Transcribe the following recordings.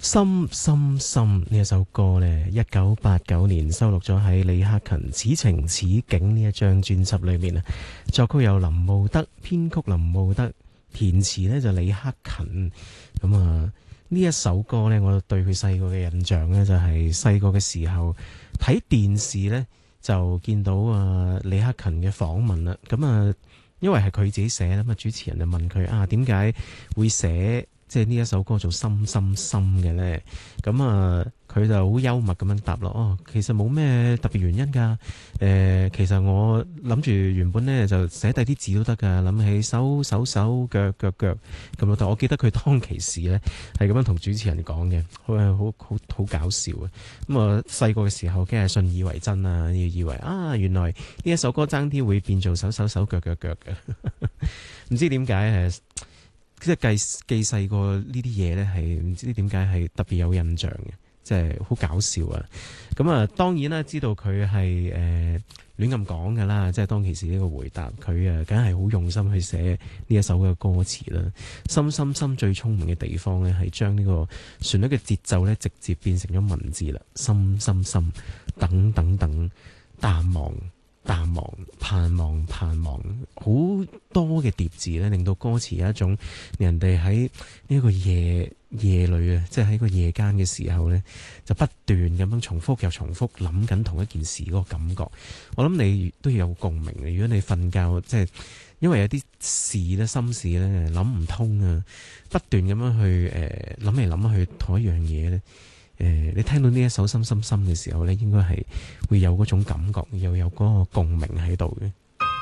深深深呢一首歌呢，1989年收錄咗喺李克勤《此情此景》呢一張專輯裏面啊。作曲有林慕德，編曲林慕德，填詞呢就李克勤。咁啊，呢一首歌呢，我對佢細個嘅印象呢，就係細個嘅時候睇電視呢，就見到李克勤嘅訪問啦。咁啊，因為係佢自己寫啦，咁啊主持人就問佢點解會寫即係呢一首歌做深深深嘅咧？咁啊，佢就好幽默咁樣答咯。其實冇咩特別原因㗎。其實我諗住原本咧就寫低啲字都得㗎，諗起手手手腳腳腳咁咯。但我記得佢當其時咧係咁樣同主持人講嘅，好搞笑啊！咁啊，細個嘅時候梗係信以為真啊，要以為原來呢一首歌爭啲會變做手手手腳腳腳嘅，唔知點解即係記細個呢啲嘢咧，係唔知點解係特別有印象嘅，即係好搞笑啊！咁啊，當然啦，知道佢係亂咁講噶啦，即係當其時呢個回答，佢梗係好用心去寫呢一首嘅歌詞啦。深深深最聰明嘅地方咧，係將呢個旋律嘅節奏咧，直接變成咗文字啦。深深深等等等，淡忘淡忘，盼望盼望，好多嘅疊字咧，令到歌詞有一種人哋喺呢個夜裏啊，即係喺個夜間嘅時候咧，就不斷咁樣重複又重複諗緊同一件事嗰個感覺。我諗你都要有共鳴嘅。如果你瞓覺，即係因為有啲事咧、心事咧諗唔通啊，不斷咁樣去諗嚟諗去同一樣嘢咧。你聽到呢一首深深深嘅時候咧，應該係會有嗰種感覺，又有嗰個共鳴喺度嘅。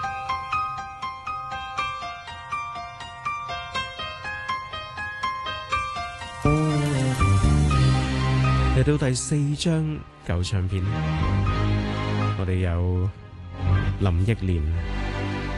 嚟到第4張舊唱片，我哋有林憶蓮。